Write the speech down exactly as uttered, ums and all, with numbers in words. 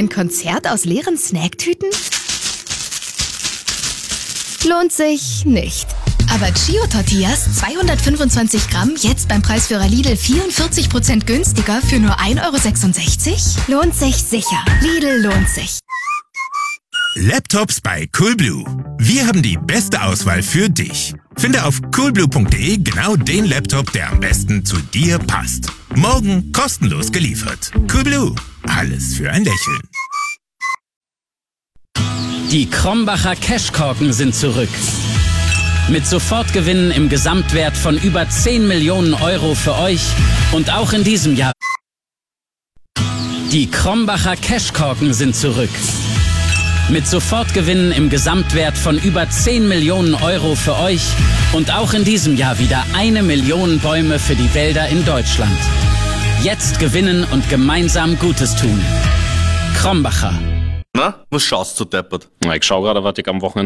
Ein Konzert aus leeren Snacktüten? Lohnt sich nicht. Aber Chio-Tortillas, zweihundertfünfundzwanzig Gramm, jetzt beim Preisführer Lidl vierundvierzig Prozent günstiger für nur ein Euro sechsundsechzig? Lohnt sich sicher. Lidl lohnt sich. Laptops bei Coolblue. Wir haben die beste Auswahl für dich. Finde auf coolblue punkt de genau den Laptop, der am besten zu dir passt. Morgen kostenlos geliefert. Coolblue. Alles für ein Lächeln. Die Krombacher Cashkorken sind zurück. Mit Sofortgewinnen im Gesamtwert von über zehn Millionen Euro für euch und auch in diesem Jahr. Die Krombacher Cashkorken sind zurück. Mit Sofortgewinnen im Gesamtwert von über zehn Millionen Euro für euch und auch in diesem Jahr wieder eine Million Bäume für die Wälder in Deutschland. Jetzt gewinnen und gemeinsam Gutes tun. Krombacher. Na, was schaust du deppert? Na, ich schau gerade, was ich am Wochenende